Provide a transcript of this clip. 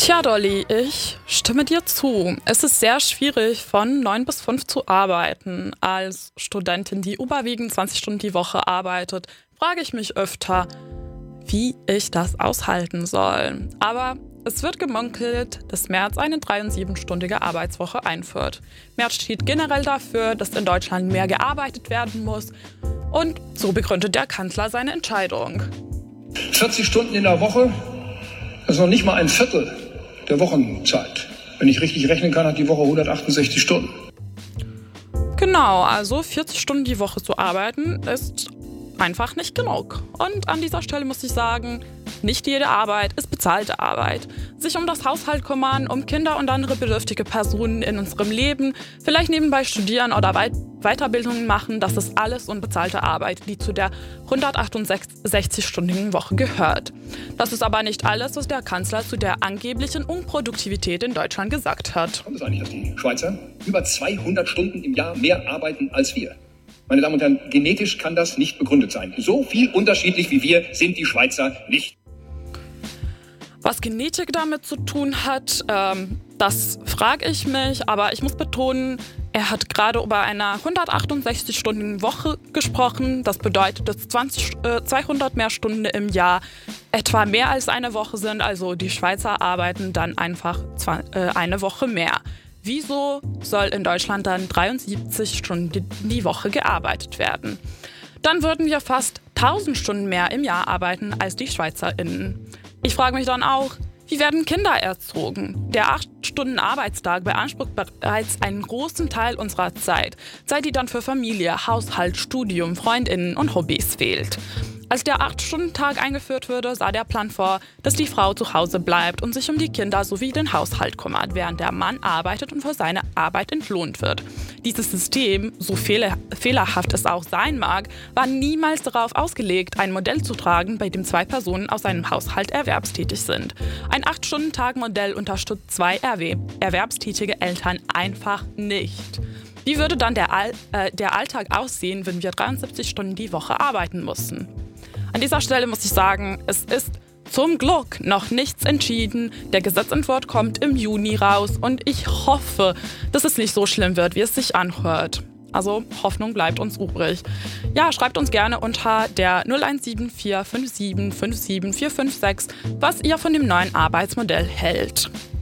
Tja, Dolly, ich stimme dir zu. Es ist sehr schwierig, von 9 bis 5 zu arbeiten. Als Studentin, die überwiegend 20 Stunden die Woche arbeitet, frage ich mich öfter, wie ich das aushalten soll. Aber es wird gemunkelt, dass Merz eine 73-stündige Arbeitswoche einführt. Merz steht generell dafür, dass in Deutschland mehr gearbeitet werden muss. Und so begründet der Kanzler seine Entscheidung. 40 Stunden in der Woche, das ist noch nicht mal ein Viertel der Wochenzeit. Wenn ich richtig rechnen kann, hat die Woche 168 Stunden. Genau, also 40 Stunden die Woche zu arbeiten ist einfach nicht genug. Und an dieser Stelle muss ich sagen, nicht jede Arbeit ist bezahlte Arbeit. Sich um das Haushalt kümmern, um Kinder und andere bedürftige Personen in unserem Leben, vielleicht nebenbei studieren oder Weiterbildungen machen, das ist alles unbezahlte Arbeit, die zu der 168-stündigen Woche gehört. Das ist aber nicht alles, was der Kanzler zu der angeblichen Unproduktivität in Deutschland gesagt hat. Kommt es eigentlich, dass die Schweizer über 200 Stunden im Jahr mehr arbeiten als wir? Meine Damen und Herren, genetisch kann das nicht begründet sein. So viel unterschiedlich wie wir sind die Schweizer nicht. Was Genetik damit zu tun hat, das frage ich mich. Aber ich muss betonen, er hat gerade über eine 168-stündige Woche gesprochen. Das bedeutet, dass 200 mehr Stunden im Jahr etwa mehr als eine Woche sind. Also die Schweizer arbeiten dann einfach eine Woche mehr. Wieso soll in Deutschland dann 73 Stunden die Woche gearbeitet werden? Dann würden wir fast 1000 Stunden mehr im Jahr arbeiten als die SchweizerInnen. Ich frage mich dann auch, wie werden Kinder erzogen? Der 8-Stunden-Arbeitstag beansprucht bereits einen großen Teil unserer Zeit. Zeit, die dann für Familie, Haushalt, Studium, FreundInnen und Hobbys fehlt. Als der 8-Stunden-Tag eingeführt wurde, sah der Plan vor, dass die Frau zu Hause bleibt und sich um die Kinder sowie den Haushalt kümmert, während der Mann arbeitet und für seine Arbeit entlohnt wird. Dieses System, so fehlerhaft es auch sein mag, war niemals darauf ausgelegt, ein Modell zu tragen, bei dem 2 Personen aus einem Haushalt erwerbstätig sind. Ein 8-Stunden-Tag-Modell unterstützt 2 erwerbstätige Eltern einfach nicht. Wie würde dann der Alltag aussehen, wenn wir 73 Stunden die Woche arbeiten mussten? An dieser Stelle muss ich sagen, es ist zum Glück noch nichts entschieden. Der Gesetzentwurf kommt im Juni raus und ich hoffe, dass es nicht so schlimm wird, wie es sich anhört. Also Hoffnung bleibt uns übrig. Ja, schreibt uns gerne unter der 0174 57 57 456, was ihr von dem neuen Arbeitsmodell hält.